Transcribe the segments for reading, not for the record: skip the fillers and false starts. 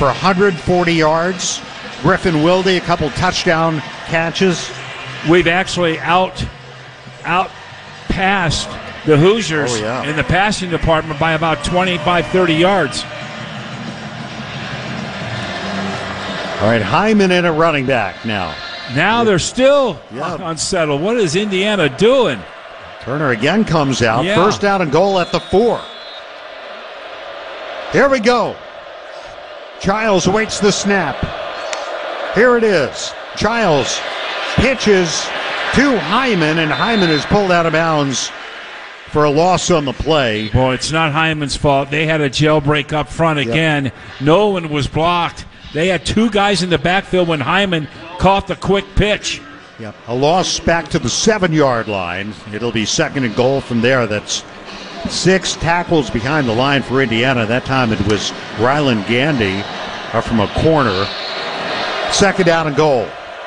for 140 yards. Griffin Wilde, a couple touchdown catches. We've actually out passed the Hoosiers in the passing department by about 25, 30 yards. All right, Hyman in at running back now. Now they're still unsettled. What is Indiana doing? Turner again comes out. First down and goal at the 4. Here we go. Childs waits the snap. Here it is. Childs pitches to Hyman, and Hyman is pulled out of bounds for a loss on the play. Boy, it's not Hyman's fault. They had a jailbreak up front again. No one was blocked. They had 2 guys in the backfield when Hyman caught the quick pitch. Yep. A loss back to the 7-yard line. It'll be second and goal from there. That's 6 tackles behind the line for Indiana. That time it was Ryland Gandy from a corner. Second down and goal.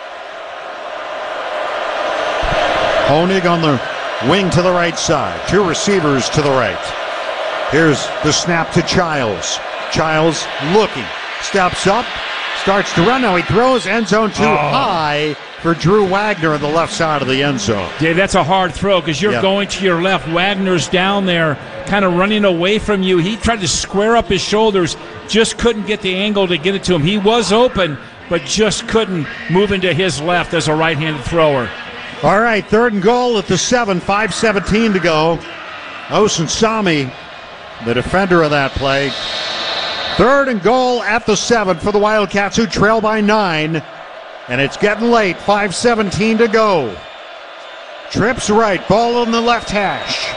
Honig on the wing to the right side. 2 receivers to the right. Here's the snap to Childs. Childs looking. Steps up. Starts to run. Now he throws. End zone too high for Drew Wagner on the left side of the end zone. Dave, that's a hard throw because you're going to your left. Wagner's down there kind of running away from you. He tried to square up his shoulders. Just couldn't get the angle to get it to him. He was open, but just couldn't move into his left as a right-handed thrower. All right, third and goal at the 7, 5:17 to go. Osunsami, the defender of that play. Third and goal at the 7 for the Wildcats, who trail by 9. And it's getting late, 5:17 to go. Trips right, ball on the left hash.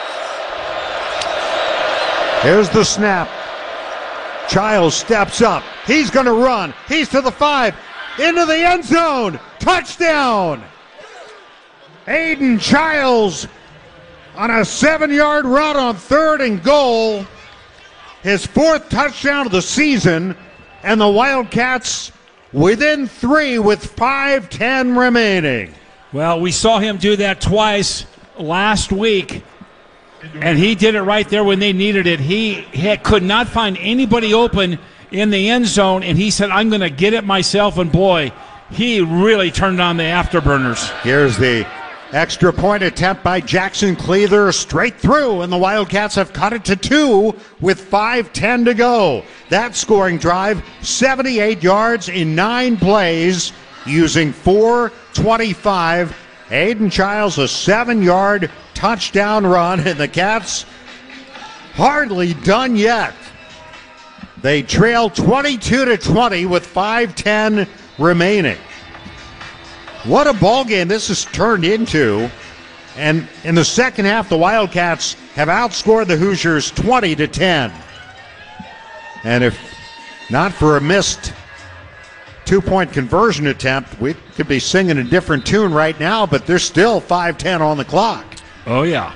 Here's the snap. Childs steps up. He's going to run. He's to the 5. Into the end zone. Touchdown. Aiden Childs on a 7-yard run on third and goal. His 4th touchdown of the season. And the Wildcats within 3 with 5:10 remaining. Well, we saw him do that twice last week. And he did it right there when they needed it. He could not find anybody open in the end zone, and he said, I'm going to get it myself. And, boy, he really turned on the afterburners. Here's the extra point attempt by Jackson Cleather straight through, and the Wildcats have cut it to 2 with 5:10 to go. That scoring drive, 78 yards in 9 plays using 4:25. Aiden Childs, a 7-yard touchdown run, and the Cats hardly done yet. They trail 22-20 with 5:10 remaining. What a ball game this has turned into. And in the second half, the Wildcats have outscored the Hoosiers 20-10. And if not for a missed 2-point conversion attempt, we could be singing a different tune right now, but there's still 5:10 on the clock. Oh, yeah.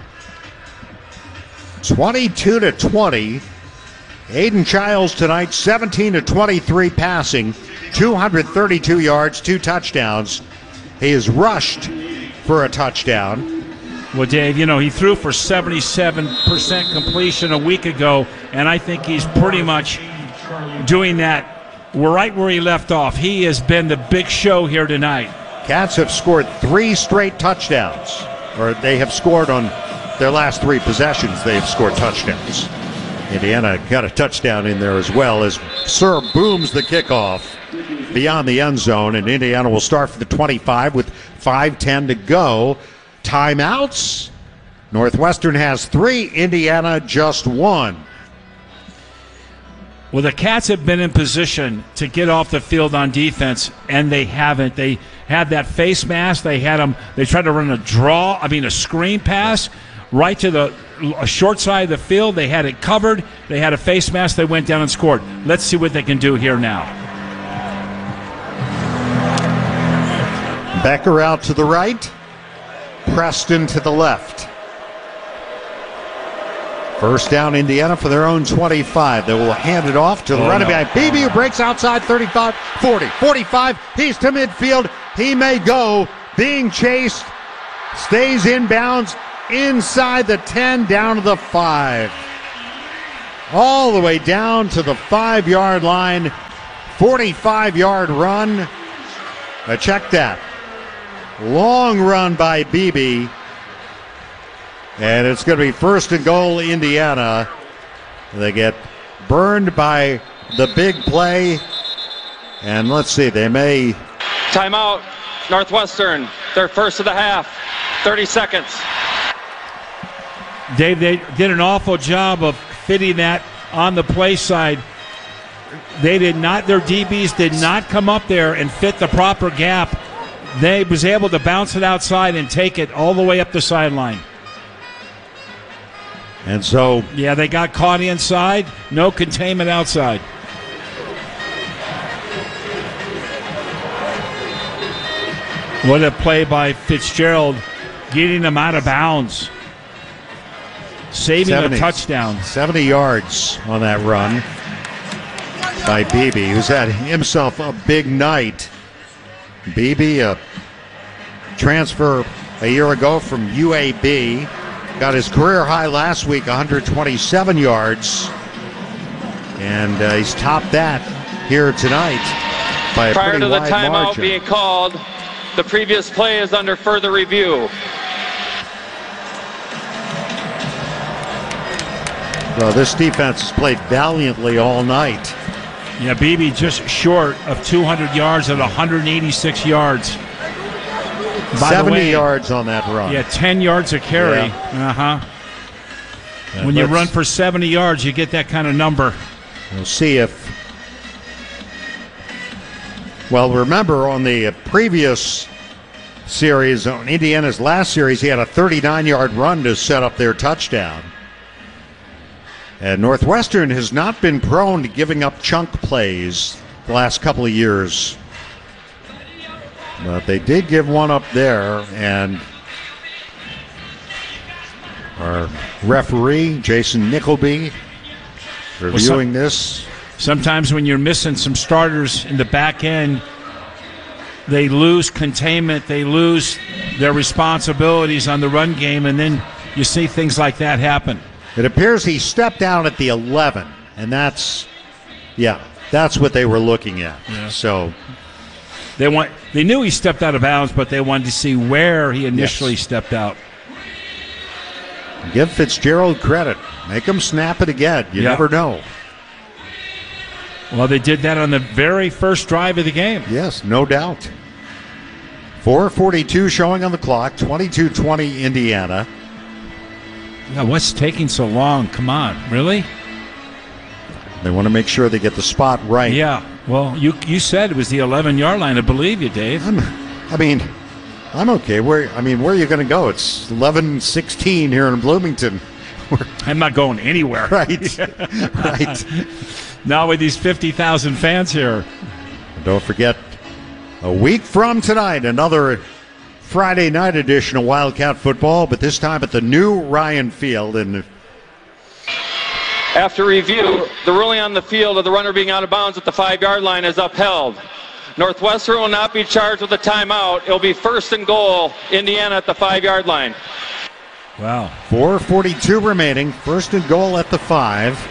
22-20. Aiden Childs tonight, 17-23 passing, 232 yards, 2 touchdowns. He is rushed for a touchdown. Well, Dave, he threw for 77% completion a week ago, and I think he's pretty much doing that right where he left off. He has been the big show here tonight. Cats have scored 3 straight touchdowns, or they have scored on their last 3 possessions. They have scored touchdowns. Indiana got a touchdown in there as well as Sir booms the kickoff beyond the end zone, and Indiana will start for the 25 with 5:10 to go. Timeouts. Northwestern has 3, Indiana just 1. Well, the Cats have been in position to get off the field on defense, and they haven't. They had that face mask. They tried to run a screen pass right to the short side of the field. They had it covered. They had a face mask. They went down and scored. Let's see what they can do here now. Becker out to the right. Preston to the left. First down, Indiana for their own 25. They will hand it off to the running back. Beebe, who breaks outside 35, 40, 45. He's to midfield. He may go. Being chased. Stays in bounds inside the 10, down to the 5. All the way down to the 5-yard line. 45-yard run. Check that. Long run by Beebe. And it's going to be first and goal, Indiana. They get burned by the big play. And let's see, they may... Timeout, Northwestern. Their first of the half. 30 seconds. Dave, they did an awful job of fitting that on the play side. They did not, their DBs did not come up there and fit the proper gap. They was able to bounce it outside and take it all the way up the sideline. And so... Yeah, they got caught inside. No containment outside. What a play by Fitzgerald, getting them out of bounds. Saving a touchdown. 70 yards on that run by Beebe, who's had himself a big night. Beebe, a transfer a year ago from UAB, got his career high last week, 127 yards. And he's topped that here tonight by a Prior pretty to the wide timeout margin. being called, the previous play is under further review. Well, this defense has played valiantly all night. Yeah, Beebe just short of 200 yards at 186 yards. By 70 the way, yards on that run. Yeah, 10 yards a carry. Yeah. When you run for 70 yards, you get that kind of number. We'll see if... Well, remember on the previous series, on Indiana's last series, he had a 39-yard run to set up their touchdown. And Northwestern has not been prone to giving up chunk plays the last couple of years. But they did give one up there, and our referee, Jason Nickleby, reviewing this. Sometimes when you're missing some starters in the back end, they lose containment, they lose their responsibilities on the run game, and then you see things like that happen. It appears he stepped down at the 11, and that's what they were looking at. Yeah. So they knew he stepped out of bounds, but they wanted to see where he initially stepped out. Give Fitzgerald credit. Make him snap it again. You never know. Well, they did that on the very first drive of the game. Yes, no doubt. 4:42 showing on the clock, 22-20 Indiana. Yeah, what's taking so long? Come on, really? They want to make sure they get the spot right. Yeah, well, you said it was the 11-yard line. I believe you, Dave. I'm okay. Where are you going to go? It's 11:16 here in Bloomington. I'm not going anywhere. Right, right. Now with these 50,000 fans here. Don't forget, a week from tonight, another Friday night edition of Wildcat football, but this time at the new Ryan Field. And After review, the ruling on the field of the runner being out of bounds at the 5-yard line is upheld. Northwestern will not be charged with a timeout. It'll be first and goal, Indiana at the 5-yard line. Wow. 4:42 remaining, first and goal at the 5.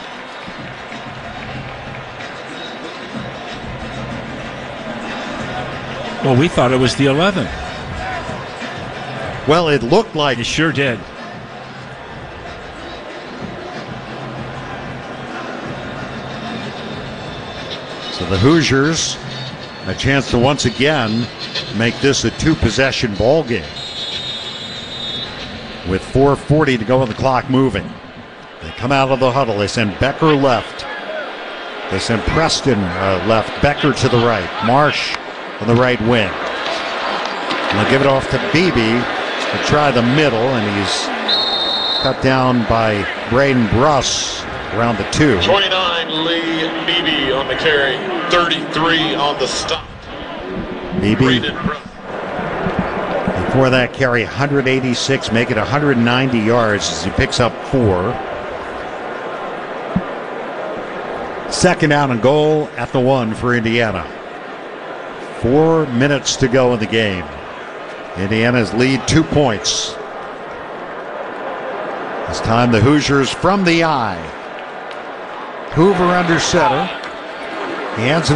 Well, we thought it was the 11. Well, it looked like It sure did. So the Hoosiers, a chance to once again make this a 2-possession ball game. With 4:40 to go on the clock moving. They come out of the huddle. They send Becker left. They send Preston left. Becker to the right. Marsh on the right wing. And they'll give it off to Beebe to try the middle, and he's cut down by Braden Bruss around the 2. 29, Lee Beebe on the carry. 33 on the stop. Beebe, before that carry, 186, make it 190 yards as he picks up 4. Second down and goal at the 1 for Indiana. 4 minutes to go in the game. Indiana's lead 2 points. This time the Hoosiers from the eye. Hoover under center. He hands it